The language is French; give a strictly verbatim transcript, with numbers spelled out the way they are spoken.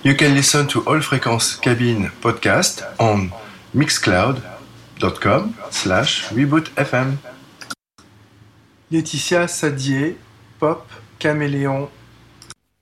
You can listen to All Frequences Cabin podcast on mixcloud.com slash rebootfm. Laetitia Sadier, pop, caméléon,